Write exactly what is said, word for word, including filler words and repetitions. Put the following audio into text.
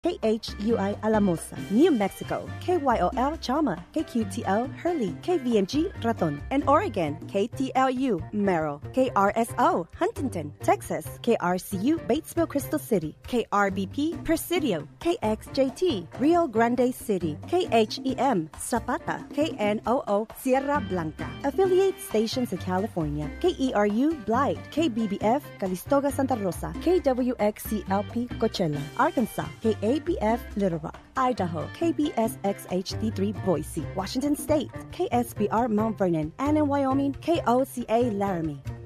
K H U I Alamosa, New Mexico, K Y O L Chalma, K Q T L Hurley, K V M G Raton, and Oregon, K T L U Merrill, K R S O Huntington, Texas, K R C U Batesville Crystal City, K R B P Presidio, K X J T Rio Grande City, K H E M Zapata, K N O O Sierra Blanca, affiliate stations in California, K E R U Blythe, K B B F Calistoga Santa Rosa, K W X C L P Coachella, Arkansas, K A B F Little Rock, Idaho, K B S X H D three Boise, Washington State, K S B R Mount Vernon, and in Wyoming, K O C A Laramie.